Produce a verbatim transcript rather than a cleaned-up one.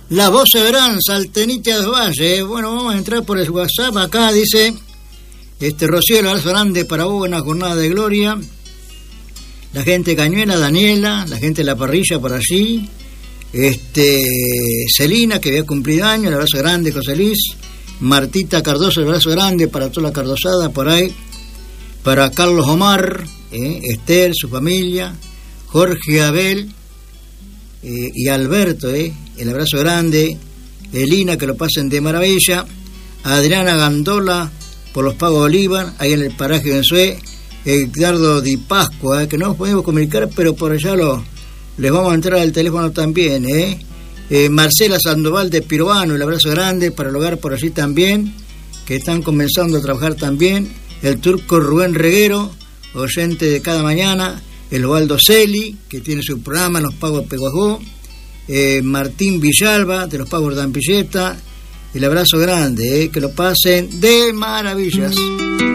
La voz de Verán, Saltenita de Valle. Bueno, vamos a entrar por el WhatsApp. Acá dice, este Rocío, el abrazo grande para vos, una jornada de gloria. La gente de Cañuela, Daniela, la gente de La Parrilla por allí. Este, Celina, que había cumplido años, el abrazo grande, José Luis. Martita Cardoso, el abrazo grande para toda la cardosada por ahí. Para Carlos Omar, eh, Esther, su familia. Jorge Abel eh, y Alberto, eh, el abrazo grande. Elina, que lo pasen de maravilla. Adriana Gandola, por los Pagos de Bolívar, ahí en el paraje de Ensue. Edgardo Di Pascua, eh, que no nos podemos comunicar, pero por allá lo, les vamos a entrar al teléfono también. Eh. Eh, Marcela Sandoval de Pirovano, el abrazo grande para el hogar por allí también, que están comenzando a trabajar también. El turco Rubén Reguero, oyente de cada mañana. El Osvaldo Celi, que tiene su programa en los Pagos de Peguajó. Eh, Martín Villalba, de los Pagos de Ampilleta. El abrazo grande, eh, que lo pasen de maravillas.